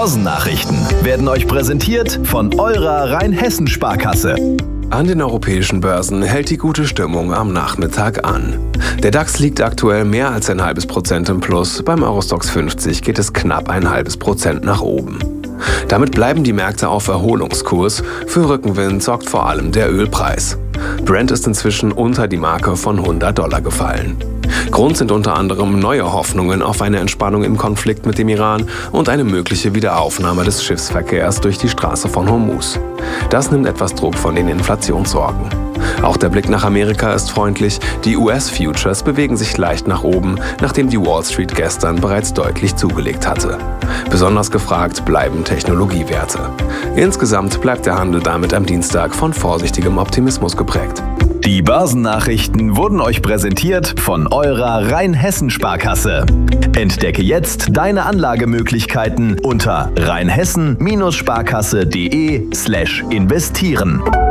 Börsennachrichten werden euch präsentiert von eurer Rheinhessen-Sparkasse. An den europäischen Börsen hält die gute Stimmung am Nachmittag an. Der DAX liegt aktuell mehr als 0,5% im Plus, beim Eurostoxx 50 geht es knapp 0,5% nach oben. Damit bleiben die Märkte auf Erholungskurs, für Rückenwind sorgt vor allem der Ölpreis. Brent ist inzwischen unter die Marke von $100 gefallen. Grund sind unter anderem neue Hoffnungen auf eine Entspannung im Konflikt mit dem Iran und eine mögliche Wiederaufnahme des Schiffsverkehrs durch die Straße von Hormuz. Das nimmt etwas Druck von den Inflationssorgen. Auch der Blick nach Amerika ist freundlich. Die US-Futures bewegen sich leicht nach oben, nachdem die Wall Street gestern bereits deutlich zugelegt hatte. Besonders gefragt bleiben Technologiewerte. Insgesamt bleibt der Handel damit am Dienstag von vorsichtigem Optimismus geprägt. Die Börsennachrichten wurden euch präsentiert von eurer Rheinhessen-Sparkasse. Entdecke jetzt deine Anlagemöglichkeiten unter rheinhessen-sparkasse.de/investieren.